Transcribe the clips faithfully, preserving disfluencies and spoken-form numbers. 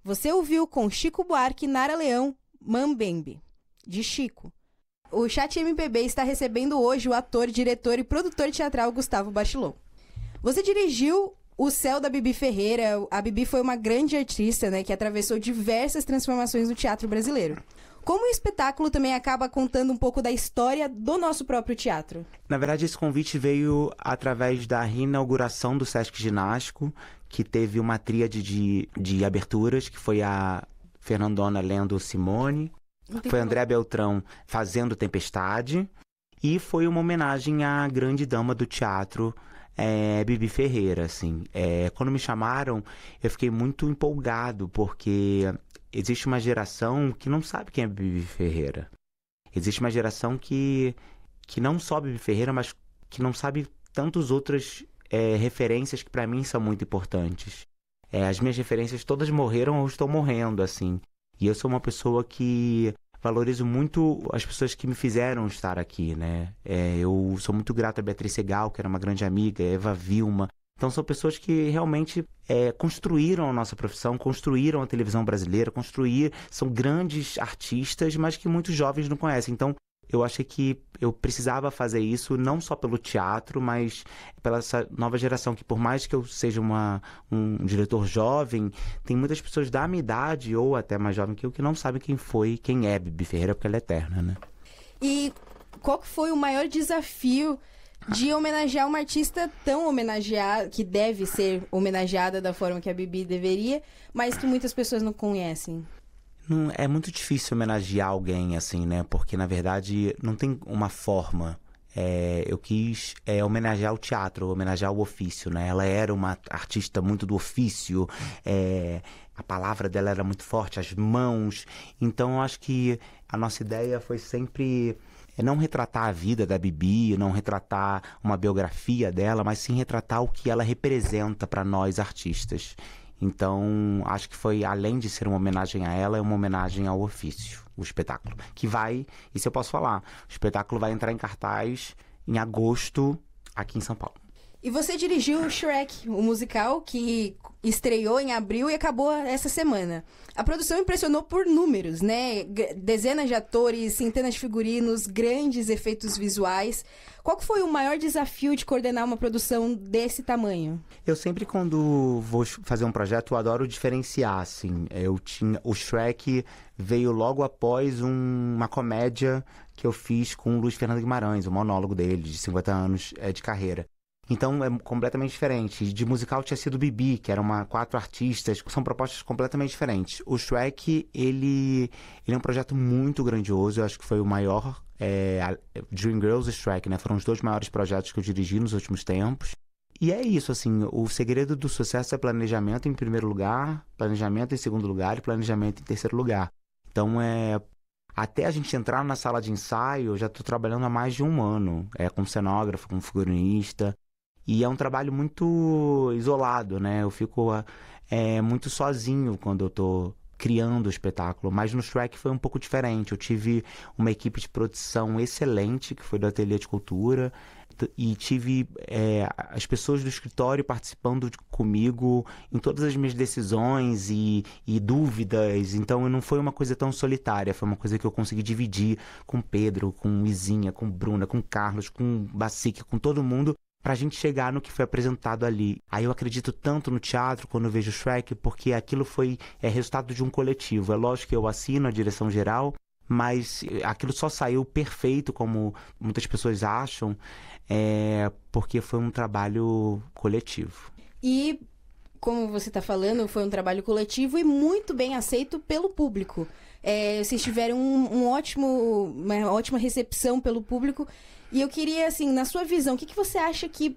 Você ouviu com Chico Buarque, Nara Leão, Mambembe, de Chico. O Chat M P B está recebendo hoje o ator, diretor e produtor teatral Gustavo Bachelot. Você dirigiu O Céu da Bibi Ferreira. A Bibi foi uma grande artista, né, que atravessou diversas transformações no teatro brasileiro. Como o espetáculo também acaba contando um pouco da história do nosso próprio teatro? Na verdade, esse convite veio através da reinauguração do Sesc Ginástico, que teve uma tríade de, de aberturas, que foi a Fernandona lendo Simone, foi André Beltrão fazendo Tempestade, e foi uma homenagem à grande dama do teatro, é, Bibi Ferreira, assim. É, quando me chamaram, eu fiquei muito empolgado, porque existe uma geração que não sabe quem é Bibi Ferreira. Existe uma geração que, que não só Bibi Ferreira, mas que não sabe tantas outras é, referências que para mim são muito importantes. É, as minhas referências todas morreram ou estão morrendo, assim. E eu sou uma pessoa que valorizo muito as pessoas que me fizeram estar aqui, né? É, eu sou muito grato a Beatriz Segal, que era uma grande amiga, Eva Vilma. Então são pessoas que realmente é, construíram a nossa profissão, construíram a televisão brasileira, construíram, são grandes artistas, mas que muitos jovens não conhecem. Então eu achei que eu precisava fazer isso não só pelo teatro, mas pela essa nova geração, que por mais que eu seja uma, um diretor jovem, tem muitas pessoas da minha idade, ou até mais jovem que eu, que não sabem quem foi, quem é Bibi Ferreira, porque ela é eterna, né? E qual que foi o maior desafio de homenagear uma artista tão homenageada, que deve ser homenageada da forma que a Bibi deveria, mas que muitas pessoas não conhecem? Não, é muito difícil homenagear alguém assim, né? Porque, na verdade, não tem uma forma. É, eu quis é, homenagear o teatro, homenagear o ofício, né? Ela era uma artista muito do ofício, é, a palavra dela era muito forte, as mãos. Então, eu acho que a nossa ideia foi sempre é não retratar a vida da Bibi, não retratar uma biografia dela, mas sim retratar o que ela representa para nós artistas. Então, acho que foi, além de ser uma homenagem a ela, é uma homenagem ao ofício, o espetáculo. Que vai, isso eu posso falar, o espetáculo vai entrar em cartaz em agosto, aqui em São Paulo. E você dirigiu Shrek, o musical que estreou em abril e acabou essa semana. A produção impressionou por números, né? Dezenas de atores, centenas de figurinos, grandes efeitos visuais. Qual que foi o maior desafio de coordenar uma produção desse tamanho? Eu sempre, quando vou fazer um projeto, eu adoro diferenciar, assim. Eu tinha... O Shrek veio logo após um... uma comédia que eu fiz com o Luiz Fernando Guimarães, o monólogo dele, de cinquenta anos é, de carreira. Então é completamente diferente. De musical tinha sido Bibi, que eram uma, quatro artistas, são propostas completamente diferentes. O Shrek, ele, ele é um projeto muito grandioso, eu acho que foi o maior, é, Dreamgirls e Shrek, né? Foram os dois maiores projetos que eu dirigi nos últimos tempos. E é isso, assim, o segredo do sucesso é planejamento em primeiro lugar, planejamento em segundo lugar e planejamento em terceiro lugar. Então é... Até a gente entrar na sala de ensaio, eu já estou trabalhando há mais de um ano, é, como cenógrafo, como figurinista. E é um trabalho muito isolado, né? Eu fico é, muito sozinho quando eu tô criando o espetáculo. Mas no Shrek foi um pouco diferente. Eu tive uma equipe de produção excelente, que foi do Ateliê de Cultura. E tive é, as pessoas do escritório participando de, comigo em todas as minhas decisões e, e dúvidas. Então não foi uma coisa tão solitária. Foi uma coisa que eu consegui dividir com Pedro, com Izinha, com Bruna, com Carlos, com Bacique, com todo mundo, pra gente chegar no que foi apresentado ali. Aí eu acredito tanto no teatro quando eu vejo Shrek, porque aquilo foi é, resultado de um coletivo. É lógico que eu assino a direção geral, mas aquilo só saiu perfeito, como muitas pessoas acham, é, porque foi um trabalho coletivo. E, como você está falando, foi um trabalho coletivo e muito bem aceito pelo público. É, vocês tiveram um, um ótimo, uma ótima recepção pelo público. E eu queria, assim, na sua visão, o que, que você acha que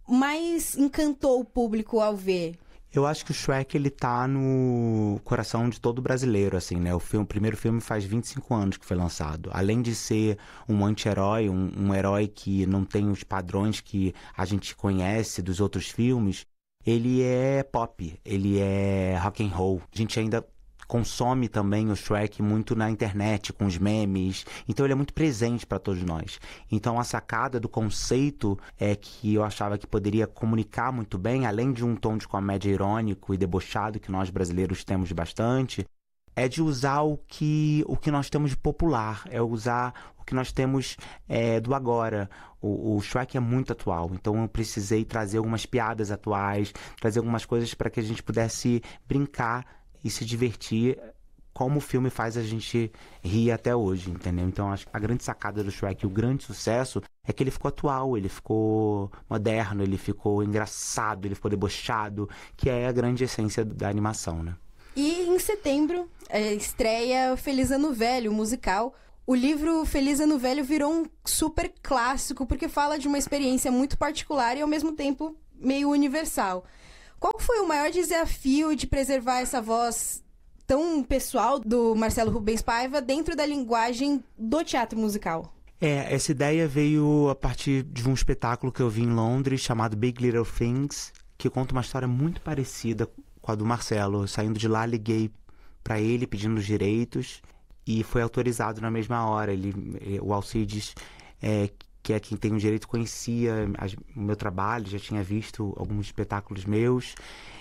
mais encantou o público ao ver? Eu acho que o Shrek, ele tá no coração de todo brasileiro, assim, né? O, filme, o primeiro filme faz vinte e cinco anos que foi lançado. Além de ser um anti-herói, um, um herói que não tem os padrões que a gente conhece dos outros filmes, ele é pop, ele é rock and roll. A gente ainda consome também o Shrek muito na internet, com os memes. Então ele é muito presente para todos nós. Então a sacada do conceito é que eu achava que poderia comunicar muito bem, além de um tom de comédia irônico e debochado que nós brasileiros temos bastante, é de usar o que, o que nós temos de popular, é usar o que nós temos é, do agora. O, o Shrek é muito atual, então eu precisei trazer algumas piadas atuais, trazer algumas coisas para que a gente pudesse brincar e se divertir como o filme faz a gente rir até hoje, entendeu? Então acho que a grande sacada do Shrek, o grande sucesso, é que ele ficou atual, ele ficou moderno, ele ficou engraçado, ele ficou debochado, que é a grande essência da animação, né? E em setembro, é, estreia Feliz Ano Velho, o musical. O livro Feliz Ano Velho virou um super clássico, porque fala de uma experiência muito particular e, ao mesmo tempo, meio universal. Qual foi o maior desafio de preservar essa voz tão pessoal do Marcelo Rubens Paiva dentro da linguagem do teatro musical? É, essa ideia veio a partir de um espetáculo que eu vi em Londres, chamado Big Little Things, que conta uma história muito parecida com a do Marcelo. Saindo de lá, liguei para ele pedindo os direitos e foi autorizado na mesma hora. Ele, o Alcides, é, que é quem tem o direito, conhecia as, o meu trabalho, já tinha visto alguns espetáculos meus.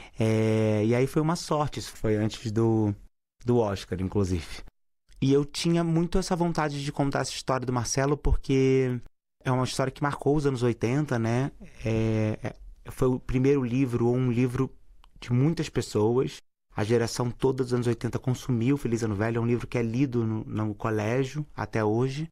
É, e aí foi uma sorte, isso foi antes do, do Oscar, inclusive. E eu tinha muito essa vontade de contar essa história do Marcelo, porque é uma história que marcou os anos oitenta, né? É, é, foi o primeiro livro, ou um livro de muitas pessoas. A geração toda dos anos oitenta consumiu Feliz Ano Velho. É um livro que é lido no, no colégio até hoje.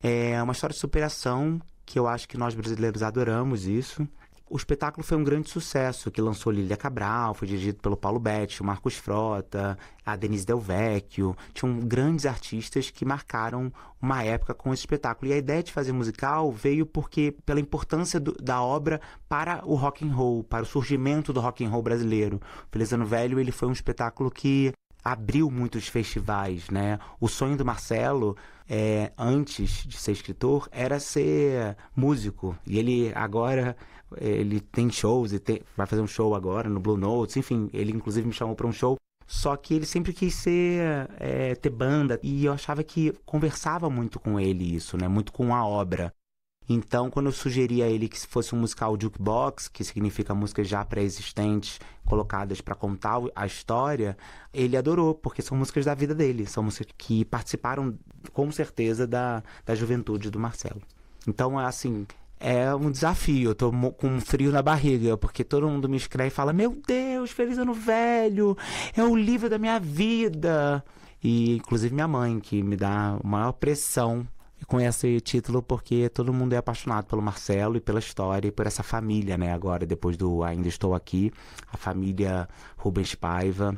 É uma história de superação que eu acho que nós brasileiros adoramos isso. O espetáculo foi um grande sucesso, que lançou Lília Cabral, foi dirigido pelo Paulo Betti, o Marcos Frota, a Denise Del Vecchio. Tinham grandes artistas que marcaram uma época com esse espetáculo. E a ideia de fazer musical veio porque pela importância do, da obra para o rock and roll, para o surgimento do rock and roll brasileiro. O Feliz Ano Velho, ele foi um espetáculo que abriu muitos festivais, né? O sonho do Marcelo, é, antes de ser escritor, era ser músico. E ele agora, ele tem shows, ele tem, vai fazer um show agora no Blue Notes, enfim, ele inclusive me chamou para um show. Só que ele sempre quis ser, é, ter banda, e eu achava que conversava muito com ele isso, né? Muito com a obra. Então, quando eu sugeri a ele que fosse um musical jukebox, que significa músicas já pré-existentes colocadas para contar a história, ele adorou, porque são músicas da vida dele, são músicas que participaram com certeza da, da juventude do Marcelo. Então, assim, é um desafio, eu tô com um frio na barriga, porque todo mundo me escreve e fala: meu Deus, Feliz Ano Velho, é o livro da minha vida. E inclusive minha mãe, que me dá a maior pressão com esse título, porque todo mundo é apaixonado pelo Marcelo e pela história e por essa família, né? Agora, depois do Ainda Estou Aqui, a família Rubens Paiva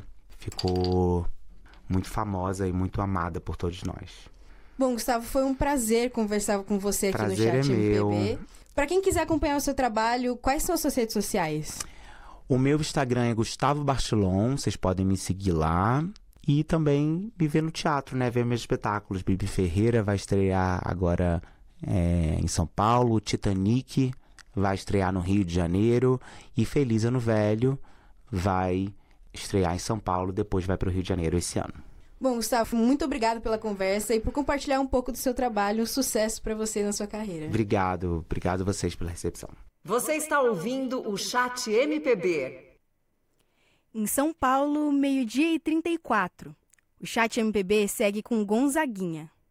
ficou muito famosa e muito amada por todos nós. Bom, Gustavo, foi um prazer conversar com você aqui prazer no Chat é M P B. meu. Para quem quiser acompanhar o seu trabalho, quais são as suas redes sociais? O meu Instagram é Gustavo Bachelon, vocês podem me seguir lá. E também me ver no teatro, né? Ver meus espetáculos. Bibi Ferreira vai estrear agora é, em São Paulo. Titanic vai estrear no Rio de Janeiro. E Feliz Ano Velho vai estrear em São Paulo. Depois vai para o Rio de Janeiro esse ano. Bom, Gustavo, muito obrigado pela conversa e por compartilhar um pouco do seu trabalho. Sucesso para você na sua carreira. Obrigado. Obrigado a vocês pela recepção. Você está ouvindo o Chat M P B. Em São Paulo, meio-dia e trinta e quatro. O Chat M P B segue com Gonzaguinha.